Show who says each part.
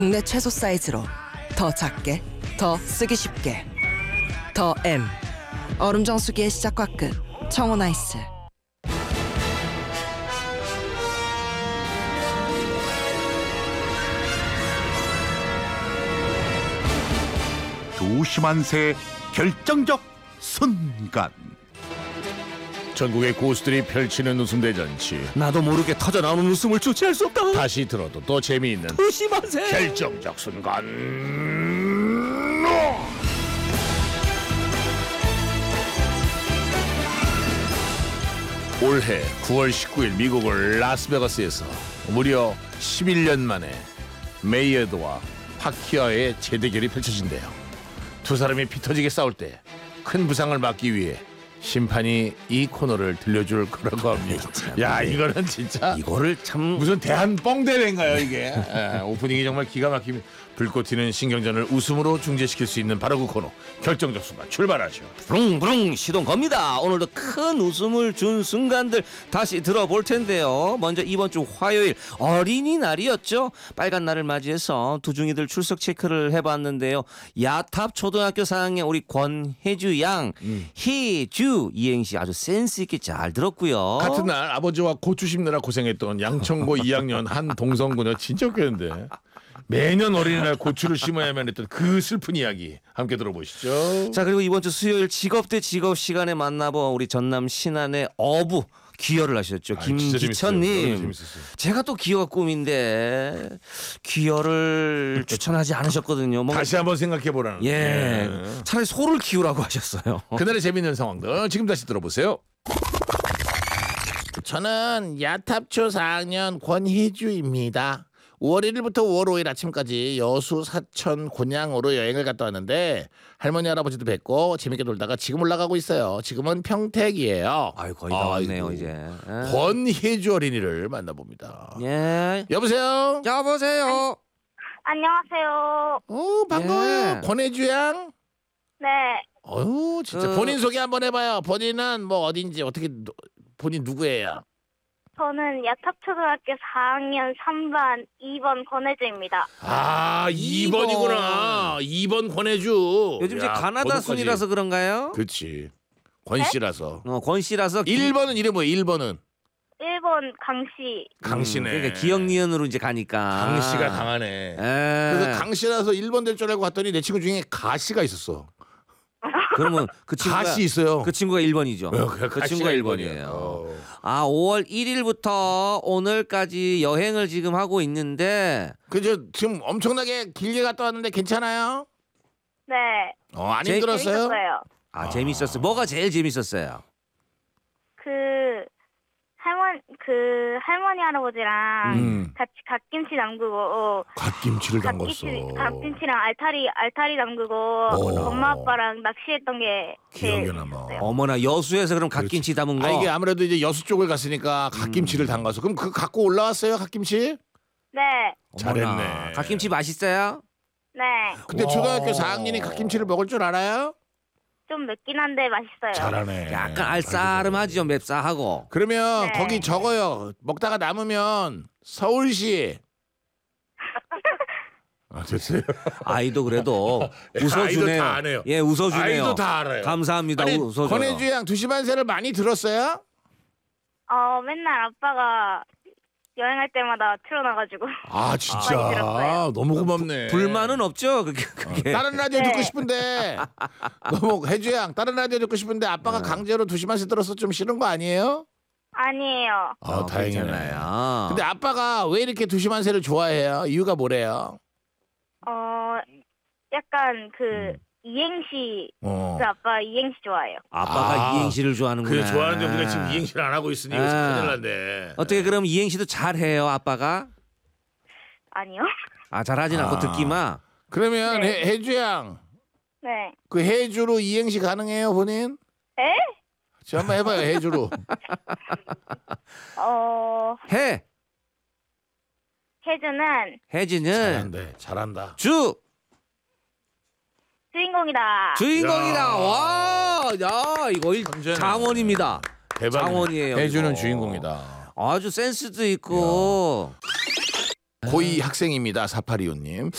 Speaker 1: 국내 최소 사이즈로 더 작게, 더 쓰기 쉽게. 더 M. 얼음 정수기의 시작과 끝. 청온 아이스.
Speaker 2: 조심한새 결정적 순간.
Speaker 3: 전국의 고수들이 펼치는 웃음대잔치.
Speaker 4: 나도 모르게 터져나오는 웃음을 주체할 수 없다.
Speaker 3: 다시 들어도 또 재미있는
Speaker 4: 조심하세요.
Speaker 3: 결정적 순간. 올해 9월 19일 미국을 라스베가스에서 무려 11년 만에 메이어드와 파키아의 재대결이 펼쳐진대요. 두 사람이 피 터지게 싸울 때 큰 부상을 막기 위해 심판이 이 코너를 들려줄 거라고 합니다. 야, 이거는 진짜
Speaker 4: 이거를 참
Speaker 3: 무슨 대한 뻥대회인가요 이게. 오프닝이 정말 기가 막힙니다. 불꽃 튀는 신경전을 웃음으로 중재시킬 수 있는 바로 그 코너, 결정적 순간 출발하죠.
Speaker 4: 부릉부릉 시동 겁니다. 오늘도 큰 웃음을 준 순간들 다시 들어볼 텐데요. 먼저 이번 주 화요일 어린이날이었죠. 빨간 날을 맞이해서 두 중이들 출석 체크를 해봤는데요. 야탑 초등학교 4학년 우리 권혜주 양, 혜주 이행시 아주 센스 있게 잘 들었고요.
Speaker 3: 같은 날 아버지와 고추 심느라 고생했던 양천고 2학년 한 동성군요. 진짜 웃겼는데 매년 어린이날 고추를 심어야만 했던 그 슬픈 이야기 함께 들어보시죠.
Speaker 4: 자, 그리고 이번 주 수요일 직업 대 직업 시간에 만나본 우리 전남 신안의 어부 기여를 하셨죠. 김기천님. 제가 또 기여가 꿈인데 기여를 추천하지 않으셨거든요.
Speaker 3: 다시 한번 생각해보라는.
Speaker 4: 예. 차라리 소를 키우라고 하셨어요.
Speaker 3: 그날의 재밌는 상황들 지금 다시 들어보세요. 저는 야탑초 4학년 권희주입니다. 5월 1일부터 5월 5일 아침까지 여수, 사천, 곤양으로 여행을 갔다 왔는데 할머니, 할아버지도 뵙고 재밌게 놀다가 지금 올라가고 있어요. 지금은 평택이에요.
Speaker 4: 아유, 거의 다 왔네요, 이제.
Speaker 3: 권혜주 어린이를 만나봅니다.
Speaker 4: 예.
Speaker 3: 여보세요?
Speaker 4: 여보세요?
Speaker 5: 안녕하세요.
Speaker 3: 반가워요.
Speaker 4: 예.
Speaker 3: 권혜주 양?
Speaker 5: 네,
Speaker 3: 진짜 본인 소개 한번 해봐요. 본인은 뭐 어딘지 어떻게 본인 누구예요?
Speaker 5: 저는 야탑초등학교 4학년 3반 2번 권혜주입니다.
Speaker 3: 2번이구나. 2번 권혜주.
Speaker 4: 요즘 이제 가나다 순이라서 그런가요?
Speaker 3: 그렇지. 권씨라서.
Speaker 4: 권씨라서
Speaker 3: 1번은 이름 뭐예요? 1번은
Speaker 5: 1번 강씨.
Speaker 3: 강씨네.
Speaker 4: 그러니까 기억니은으로 이제 가니까.
Speaker 3: 강씨가 강하네. 그래서 강씨라서 1번 될 줄 알고 갔더니 내 친구 중에 가씨가 있었어.
Speaker 4: 그러면 그 친구가
Speaker 3: 가씨 있어요.
Speaker 4: 그 친구가 1번이죠.
Speaker 3: 그
Speaker 4: 친구가 1번이에요. 5월 1일부터 오늘까지 여행을 지금 하고 있는데
Speaker 3: 그저 지금 엄청나게 길게 갔다 왔는데 괜찮아요?
Speaker 5: 네.
Speaker 3: 안 힘들었어요?
Speaker 5: 재밌었어요.
Speaker 4: 재밌었어요. 뭐가 제일 재밌었어요?
Speaker 5: 할머니 할아버지랑 같이 갓김치 담그고
Speaker 3: 갓김치를 담갔어.
Speaker 5: 갓김치랑 알타리 담그고 엄마 아빠랑 낚시했던 게 제일
Speaker 3: 기억에 남아.
Speaker 4: 어머나, 여수에서 그럼 갓김치 담은 거.
Speaker 3: 이게 아무래도 이제 여수 쪽을 갔으니까 갓김치를 담가서 그럼 그 갖고 올라왔어요, 갓김치?
Speaker 5: 네.
Speaker 4: 어머나,
Speaker 3: 잘했네.
Speaker 4: 갓김치 맛있어요?
Speaker 5: 네.
Speaker 3: 근데 초등학교 4학년이 갓김치를 먹을 줄 알아요?
Speaker 5: 좀 맵긴 한데 맛있어요.
Speaker 3: 잘하네.
Speaker 4: 약간 알싸름하죠, 맵싸하고.
Speaker 3: 그러면
Speaker 5: 네.
Speaker 3: 거기 적어요. 먹다가 남으면 서울시. 됐어요.
Speaker 4: 아이도 그래도
Speaker 3: 아이도
Speaker 4: 웃어주네요.
Speaker 3: 다 아네요.
Speaker 4: 예, 웃어주네요.
Speaker 3: 아이도 다 알아요.
Speaker 4: 감사합니다.
Speaker 3: 아니,
Speaker 4: 웃어줘요.
Speaker 3: 권혜주 양 2시 반세를 많이 들었어요?
Speaker 5: 맨날 아빠가 여행할 때마다 틀어놔가지고.
Speaker 3: 진짜.
Speaker 5: 많이 들었어요.
Speaker 3: 너무 고맙네.
Speaker 4: 불만은 없죠? 그게.
Speaker 3: 다른 라디오
Speaker 5: 네.
Speaker 3: 듣고 싶은데 너무 혜주 양 다른 라디오 듣고 싶은데 아빠가 강제로 2시 반세 들어서 좀 싫은 거 아니에요?
Speaker 5: 아니에요.
Speaker 3: 다행이네.
Speaker 4: 괜찮아요.
Speaker 3: 근데 아빠가 왜 이렇게 2시 반세를 좋아해요? 이유가 뭐래요?
Speaker 5: 약간 이행시. 아빠 이행시 좋아해요.
Speaker 4: 아빠가 이행시를 좋아하는구나.
Speaker 3: 그래 좋아하는데 우리가 지금 이행시를 안 하고 있으니 여기서 큰일 났네.
Speaker 4: 어떻게 그럼 이행시도 잘해요, 아빠가?
Speaker 5: 아니요.
Speaker 4: 잘하진 않고 듣기만.
Speaker 3: 그러면
Speaker 5: 네.
Speaker 3: 혜주 양,
Speaker 5: 네.
Speaker 3: 그 혜주로 이행시 가능해요, 본인?
Speaker 5: 에?
Speaker 3: 저 한번 해봐요, 혜주로.
Speaker 5: 혜주는
Speaker 3: 잘한다.
Speaker 5: 주인공이다.
Speaker 4: 주인공이다.
Speaker 3: 야.
Speaker 4: 와, 야, 이거
Speaker 3: 천재네.
Speaker 4: 장원입니다.
Speaker 3: 대박.
Speaker 4: 장원이에요.
Speaker 3: 혜주는
Speaker 4: 이거.
Speaker 3: 주인공이다.
Speaker 4: 아주 센스도 있고.
Speaker 3: 고2 학생입니다. 4825님.